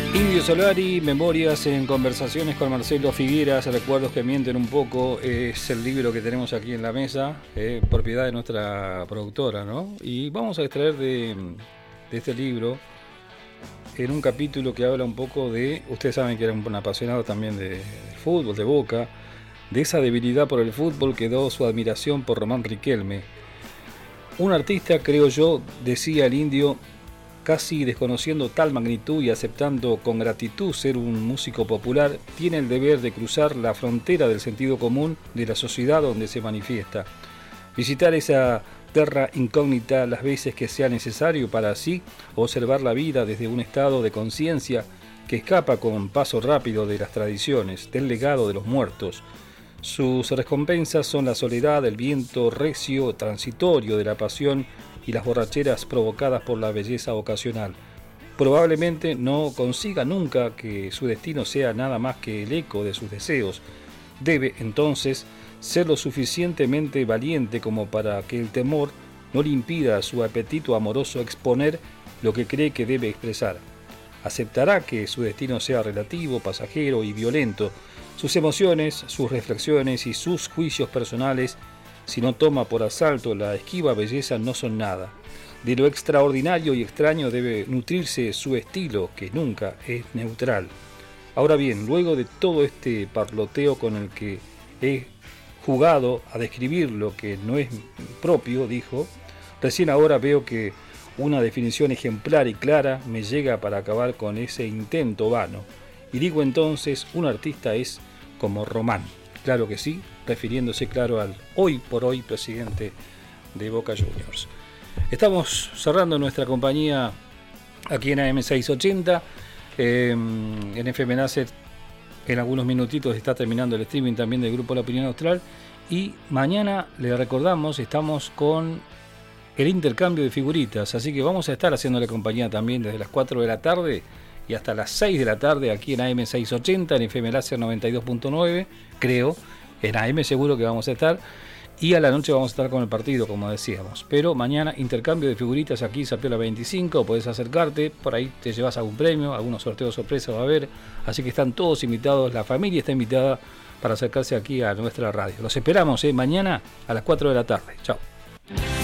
Indio Solari, Memorias en conversaciones con Marcelo Figueras, Recuerdos que mienten un poco, es el libro que tenemos aquí en la mesa, propiedad de nuestra productora, ¿no? Y vamos a extraer de este libro en un capítulo que habla un poco de, ustedes saben que era un apasionado también del fútbol, de Boca, de esa debilidad por el fútbol quedó su admiración por Román Riquelme. Un artista, creo yo, decía el Indio, casi desconociendo tal magnitud y aceptando con gratitud ser un músico popular, tiene el deber de cruzar la frontera del sentido común de la sociedad donde se manifiesta. Visitar esa terra incógnita las veces que sea necesario para así observar la vida desde un estado de conciencia que escapa con paso rápido de las tradiciones, del legado de los muertos. Sus recompensas son la soledad, el viento recio, transitorio de la pasión y las borracheras provocadas por la belleza ocasional. Probablemente no consiga nunca que su destino sea nada más que el eco de sus deseos. Debe, entonces, ser lo suficientemente valiente como para que el temor no le impida a su apetito amoroso exponer lo que cree que debe expresar. Aceptará que su destino sea relativo, pasajero y violento. Sus emociones, sus reflexiones y sus juicios personales, si no toma por asalto la esquiva belleza, no son nada. De lo extraordinario y extraño debe nutrirse su estilo, que nunca es neutral. Ahora bien, luego de todo este parloteo con el que he jugado a describir lo que no es propio, dijo, recién ahora veo que una definición ejemplar y clara me llega para acabar con ese intento vano. Y digo entonces, un artista es como Román. Claro que sí, refiriéndose, claro, al hoy por hoy presidente de Boca Juniors. Estamos cerrando nuestra compañía aquí en AM680. En FM Láser, en algunos minutitos está terminando el streaming también del Grupo La Opinión Austral. Y mañana, le recordamos, estamos con el intercambio de figuritas. Así que vamos a estar haciéndole compañía también desde las 4 de la tarde y hasta las 6 de la tarde aquí en AM680, en FM Láser 92.9, creo. En AM seguro que vamos a estar. Y a la noche vamos a estar con el partido, como decíamos. Pero mañana intercambio de figuritas aquí, Zapiola 25. Podés acercarte, por ahí te llevas algún premio, algunos sorteos sorpresa va a haber. Así que están todos invitados, la familia está invitada para acercarse aquí a nuestra radio. Los esperamos mañana a las 4 de la tarde. Chao.